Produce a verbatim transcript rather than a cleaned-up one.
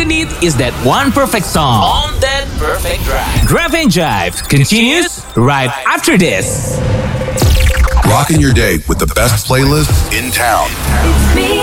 you need is that one perfect song on that perfect drive. Drive and Jive continues right after this. Rocking your day with the best playlist in town. It's me